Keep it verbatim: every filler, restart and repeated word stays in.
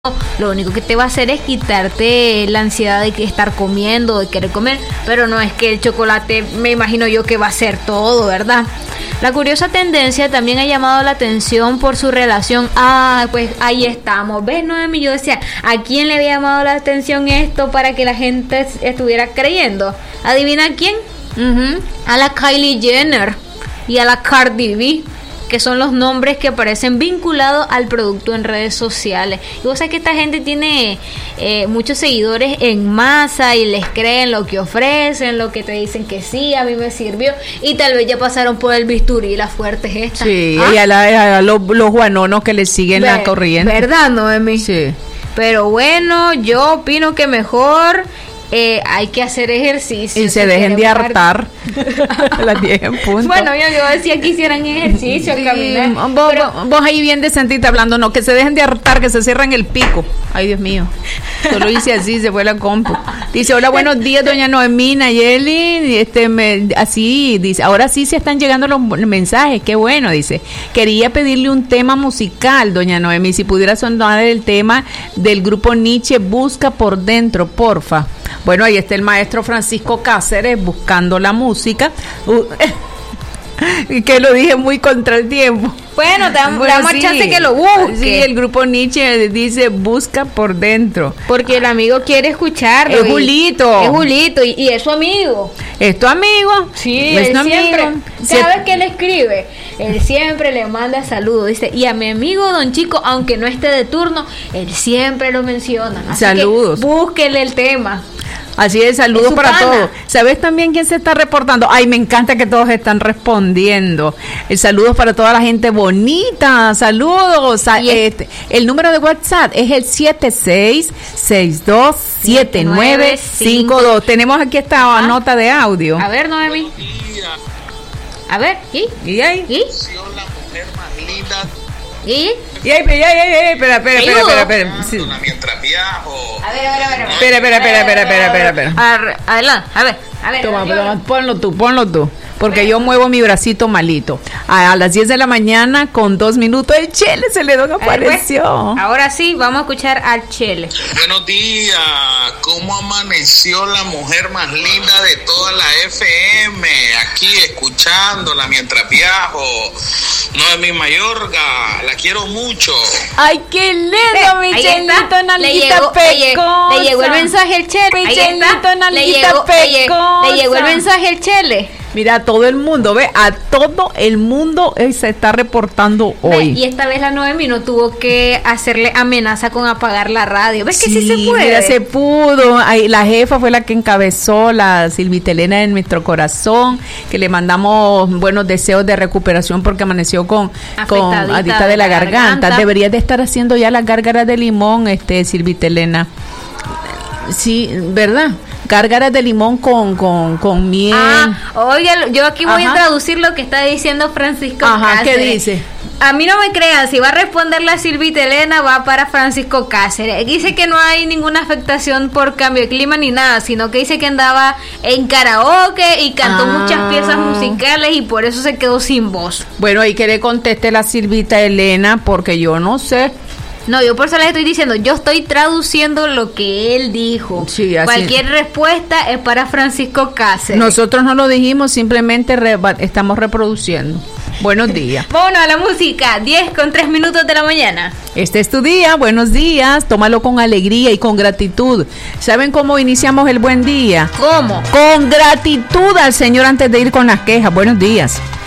lo único que te va a hacer es quitarte la ansiedad de que estar comiendo, de querer comer, pero no es que el chocolate, me imagino yo que va a ser todo, ¿verdad? La curiosa tendencia también ha llamado la atención por su relación. Ah, pues ahí estamos. ¿Ves, Noemi? Yo decía, ¿a quién le había llamado la atención esto para que la gente estuviera creyendo? ¿Adivina quién? Uh-huh. A la Kylie Jenner y a la Cardi B, que son los nombres que aparecen vinculados al producto en redes sociales. Y vos sabés que esta gente tiene eh, muchos seguidores en masa y les creen lo que ofrecen, lo que te dicen que sí, a mí me sirvió, y tal vez ya pasaron por el bisturí, las fuertes estas. Sí, ¿Ah? y a, la, a los, los guanonos que le siguen Ver, la corriente. ¿Verdad, Noemi? Sí. Pero bueno, yo opino que mejor... Eh, hay que hacer ejercicio. Y se dejen de hartar a las diez en punto. Bueno, yo, yo decía que hicieran ejercicio, sí, caminar. Vos, pero, vos ahí bien decentita hablando, no, que se dejen de hartar, que se cierren el pico. Ay, Dios mío. Solo hice así, se fue la compu. Dice, hola, buenos días, doña Noemí, Nayeli. Este, me, así, dice, ahora sí se están llegando los mensajes, qué bueno, dice. Quería pedirle un tema musical, doña Noemí, si pudiera sonar el tema del grupo Nietzsche, Busca por Dentro, porfa. Bueno, ahí está el maestro Francisco Cáceres buscando la música. Uh, que lo dije muy contra el tiempo. Bueno, te damos bueno, sí, chance que lo busque. Sí, el grupo Nietzsche dice busca por dentro. Porque el amigo quiere escucharlo. Es Julito. Es Julito y, y es su amigo. ¿Es tu amigo? Sí, es él tu siempre. Amigo. Cada vez que él escribe, él siempre le manda saludos. Dice, y a mi amigo Don Chico, aunque no esté de turno, él siempre lo menciona. Así saludos. Que búsquenle el tema. Así es, saludos es para pana. Todos. ¿Sabes también quién se está reportando? Ay, me encanta que todos están respondiendo. El saludos para toda la gente bonita. Saludos. A, este, el número de WhatsApp es el siete seis seis dos siete nueve cinco dos. Tenemos aquí esta ¿Ah? nota de audio. A ver, Noemi. A ver, ¿y? ¿Y ahí? ¿Y? La mujer más linda. ¿Y? Y ahí, espera, espera, espera, espera, espera. Sí. Mientras viajo. A ver, a ver, a ver. Espera, espera, espera, espera, espera, espera, espera. Adelante, a ver, a ver. Toma, toma, ponlo tú, ponlo tú. Porque yo muevo mi bracito malito. A, a las diez de la mañana, con dos minutos, el Chele Celedón apareció. Ver, pues, ahora sí, vamos a escuchar al Chele. Buenos días. ¿Cómo amaneció la mujer más linda de toda la F M? Aquí escuchándola mientras viajo. Noemí Mayorga, la quiero mucho. Ay, qué lindo, eh, mi Chelito, nalguita pecosa. Le llegó el mensaje al Chele. Mi Chelito, nalguita pecosa. Le llegó el mensaje al Chele. Mira, todo el mundo, ve, a todo el mundo eh, se está reportando hoy. Ve, y esta vez la Noemi no tuvo que hacerle amenaza con apagar la radio. ¿Ves sí, que sí se puede? Mira, se pudo. Ay, la jefa fue la que encabezó, la Silvita Elena de nuestro corazón, que le mandamos buenos deseos de recuperación porque amaneció con, con adicta de la, la garganta. garganta. Deberías de estar haciendo ya las gárgaras de limón, este Silvita Elena. Sí, ¿verdad? Gárgaras de limón con, con, con miel. Ah, oiga, yo aquí voy Ajá. a traducir lo que está diciendo Francisco Ajá, Cáceres. ¿qué dice? A mí no me crean, si va a responder la Silvita Elena, va para Francisco Cáceres. Dice que no hay ninguna afectación por cambio de clima ni nada, sino que dice que andaba en karaoke y cantó ah. muchas piezas musicales y por eso se quedó sin voz. Bueno, ahí que le conteste la Silvita Elena, porque yo no sé. No, yo por eso les estoy diciendo, yo estoy traduciendo lo que él dijo. Sí, así. Cualquier respuesta es para Francisco Cáceres. Nosotros no lo dijimos, simplemente re- estamos reproduciendo. Buenos días. Vámonos a la música, diez con tres minutos de la mañana. Este es tu día, buenos días, tómalo con alegría y con gratitud. ¿Saben cómo iniciamos el buen día? ¿Cómo? Con gratitud al Señor antes de ir con las quejas. Buenos días.